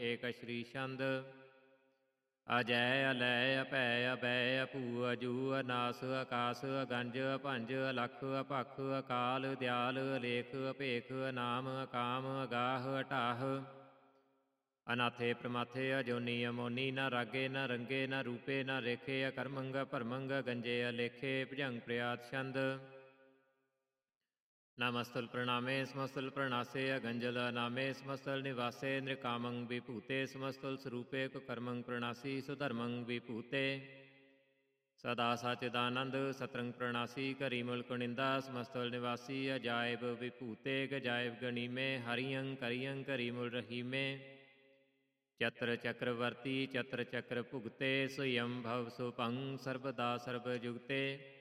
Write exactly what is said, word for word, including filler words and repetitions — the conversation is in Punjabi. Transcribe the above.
ਏਕ ਸ਼੍ਰੀ ਛੰਦ। ਅਜੈ ਅਲੈ ਅਭੈ ਅਬੈ ਅਭੂ ਅਜੂ ਅਨਾਸ ਆਕਾਸ ਅਗੰਜ ਅਭੰਜ ਅਲਖ ਅਭਖ ਅਕਾਲ ਦਿਆਲ ਅਲੇਖ ਅਭੇਖ ਅਨਾਮ ਅਕਾਮ ਅਗਾਹ ਅਟਾਹ। ਅਨਾਥੇ ਪ੍ਰਮਾਥੇ ਅਜੋਨੀ ਅਮੋਨੀ ਨ ਰਾਗੇ ਨ ਰੰਗੇ ਨ ਰੂਪੇ ਨ ਰੇਖੇ ਅਕਰਮੰਗ ਭਰਮੰਗ ਗੰਜੇ ਅਲੇਖੇ ਭੁਜੰਗ ਪ੍ਰਿਆਤ ਛੰਦ। ਨਮਸਤੁਲ ਪ੍ਰਣਾਮੇ ਸਮਸਤੁਲ ਪ੍ਰਣਾਸੇ ਅਗੰਜਲ ਨਾਮੇ ਸਮਸਤੁਲ ਨਿਵਾਸੇ ਨ੍ਰਿਕਾਮੰ ਵਿਭੂਤੇ ਸਮਸਤੁਲ ਸਰੂਪੇ ਕੁਕਰਮੰ ਪ੍ਰਣਾਸੀ ਸੁਧਰਮੰ ਵਿਭੂਤੇ। ਸਦਾ ਸਚਿਦਾਨੰਦ ਸਤਰੰਗ ਪ੍ਰਣਾਸੀ ਘਰੀ ਮੁਲਕ ਨਿੰਦਾ ਸਮਸਤੁਲ ਨਿਵਾਸੀ ਅਜਾਇਬ ਵਿਭੂਤੇ ਗਜਾਇਬ ਗਣੀਮੇ ਹਰੀਅੰ ਕਰੀਅੰ ਘਰੀ ਮੁਲ ਰਹੀਮੇ। ਚਤਰ ਚੱਕਰਵਰਤੀ ਚਤਰ ਚੱਕਰ ਭੁਗਤੇ ਸੁਯੰ ਭਵ ਸੁਭੰ ਸਰਬਦਾ ਸਰਬ ਜੁਗਤੇ।